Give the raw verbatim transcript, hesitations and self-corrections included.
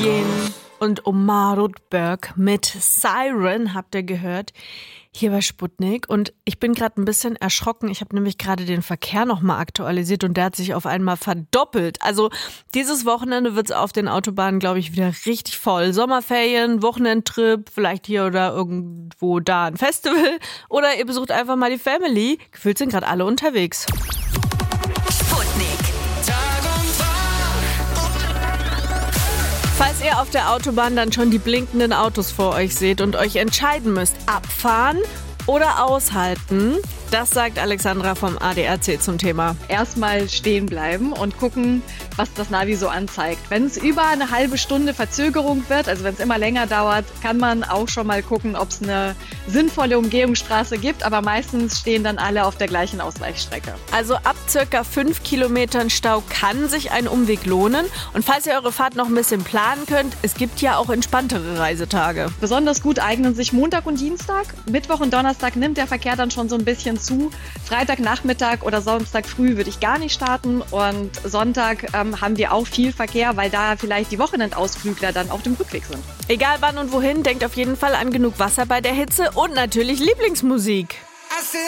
Yen und Omar Rudberg mit Siren habt ihr gehört. Hier bei Sputnik. Und ich bin gerade ein bisschen erschrocken. Ich habe nämlich gerade den Verkehr nochmal aktualisiert und der hat sich auf einmal verdoppelt. Also dieses Wochenende wird es auf den Autobahnen, glaube ich, wieder richtig voll. Sommerferien, Wochenendtrip, vielleicht hier oder irgendwo da ein Festival. Oder ihr besucht einfach mal die Family. Gefühlt sind gerade alle unterwegs. Falls ihr auf der Autobahn dann schon die blinkenden Autos vor euch seht und euch entscheiden müsst, abfahren oder aushalten, das sagt Alexandra vom A D A C zum Thema. Erstmal stehen bleiben und gucken, was das Navi so anzeigt. Wenn es über eine halbe Stunde Verzögerung wird, also wenn es immer länger dauert, kann man auch schon mal gucken, ob es eine sinnvolle Umgehungsstraße gibt, aber meistens stehen dann alle auf der gleichen Ausweichstrecke. Also ab circa fünf Kilometern Stau kann sich ein Umweg lohnen. Und falls ihr eure Fahrt noch ein bisschen planen könnt, es gibt ja auch entspanntere Reisetage. Besonders gut eignen sich Montag und Dienstag. Mittwoch und Donnerstag nimmt der Verkehr dann schon so ein bisschen zu. Freitagnachmittag oder Samstag früh würde ich gar nicht starten und Sonntag ähm, haben wir auch viel Verkehr, weil da vielleicht die Wochenendausflügler dann auf dem Rückweg sind. Egal wann und wohin, denkt auf jeden Fall an genug Wasser bei der Hitze und natürlich Lieblingsmusik.